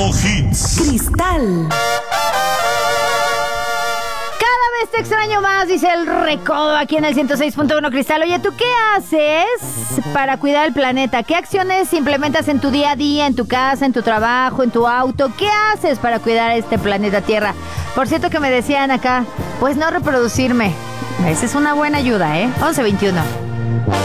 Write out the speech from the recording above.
Grupo Hits. Cristal. Cada vez te extraño más, dice el Recodo aquí en el 106.1 Cristal. Oye, ¿tú qué haces para cuidar el planeta? ¿Qué acciones implementas en tu día a día, en tu casa, en tu trabajo, en tu auto? ¿Qué haces para cuidar este planeta Tierra? Por cierto que me decían acá, pues no reproducirme. Esa es una buena ayuda, 11:21.